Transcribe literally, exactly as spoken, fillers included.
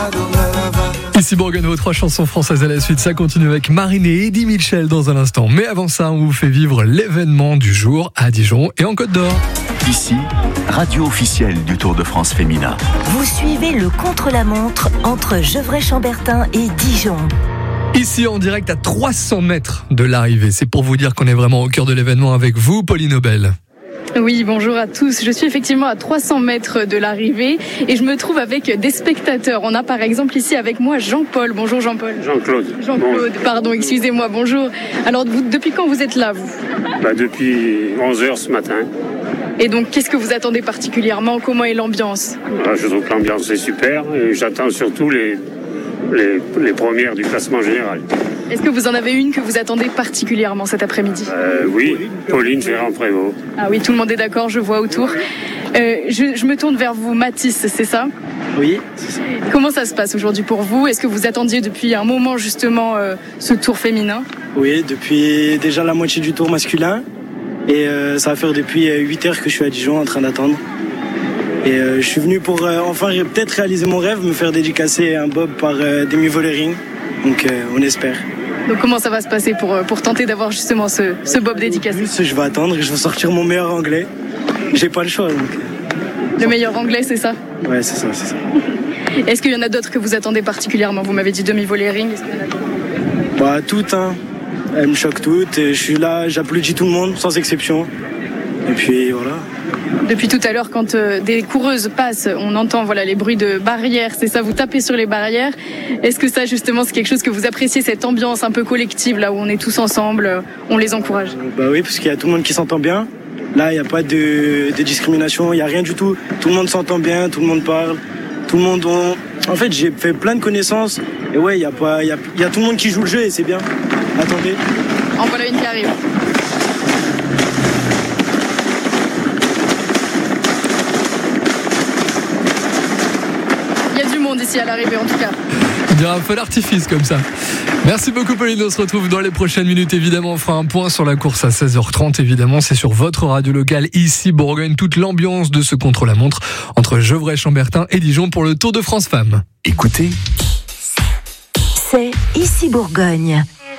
Ici Bourgogne, vos trois chansons françaises à la suite. Ça continue avec Marine et Eddie Mitchell dans un instant. Mais avant ça, on vous fait vivre l'événement du jour à Dijon et en Côte d'Or. Ici, radio officielle du Tour de France féminin. Vous suivez le contre-la-montre entre Gevrey-Chambertin et Dijon. Ici en direct à trois cents mètres de l'arrivée. C'est pour vous dire qu'on est vraiment au cœur de l'événement avec vous, Pauline Aubel. Oui, bonjour à tous. Je suis effectivement à trois cents mètres de l'arrivée et je me trouve avec des spectateurs. On a par exemple ici avec moi Jean-Paul. Bonjour Jean-Paul. Jean-Claude. Jean-Claude, bon. Pardon, excusez-moi, bonjour. Alors, vous, depuis quand vous êtes là, vous ? Bah, depuis onze heures ce matin. Et donc, qu'est-ce que vous attendez particulièrement ? Comment est l'ambiance ? Ah, je trouve que l'ambiance est super et j'attends surtout les, les, les premières du classement général. Est-ce que vous en avez une que vous attendez particulièrement cet après-midi ? euh, Oui, Pauline Ferrand-Prévot. Ah oui, tout le monde est d'accord, je vois autour. Euh, je, je me tourne vers vous, Mathis, c'est ça ? Oui, c'est ça. Comment ça se passe aujourd'hui pour vous ? Est-ce que vous attendiez depuis un moment justement euh, ce tour féminin ? Oui, depuis déjà la moitié du tour masculin. Et euh, ça va faire depuis huit heures que je suis à Dijon en train d'attendre. Et euh, je suis venu pour euh, enfin peut-être réaliser mon rêve, me faire dédicacer un bob par euh, Demi Vollering. Donc euh, on espère. Donc comment ça va se passer pour, pour tenter d'avoir justement ce, ce bob dédicacé ? Je vais attendre et je vais sortir mon meilleur anglais. J'ai pas le choix. Donc... Le meilleur anglais, c'est ça ? Ouais, c'est ça, c'est ça. Est-ce qu'il y en a d'autres que vous attendez particulièrement ? Vous m'avez dit Demi Vollering, est-ce qu'il y en a d'autres ? Bah toutes, hein. Elles me choquent toutes. Et je suis là, j'applaudis tout le monde, sans exception. Et puis voilà. Depuis tout à l'heure, quand euh, des coureuses passent, on entend voilà les bruits de barrières, c'est ça, vous tapez sur les barrières. Est-ce que ça, justement, c'est quelque chose que vous appréciez, cette ambiance un peu collective, là où on est tous ensemble, euh, on les encourage ? Bah oui, parce qu'il y a tout le monde qui s'entend bien. Là, il n'y a pas de, de discrimination, il n'y a rien du tout. Tout le monde s'entend bien, tout le monde parle. Tout le monde... On... En fait, j'ai fait plein de connaissances. Et ouais, il y a, pas, y a, y a tout le monde qui joue le jeu et c'est bien. Attendez. En voilà une qui arrive. Ici à l'arrivée en tout cas. Il y a un feu d'artifice comme ça. Merci beaucoup Pauline, on se retrouve dans les prochaines minutes évidemment. On fera un point sur la course à seize heures trente évidemment. C'est sur votre radio locale ici Bourgogne. Toute l'ambiance de ce contre-la-montre entre Gevrey-Chambertin et Dijon pour le Tour de France Femmes. Écoutez, c'est Ici Bourgogne.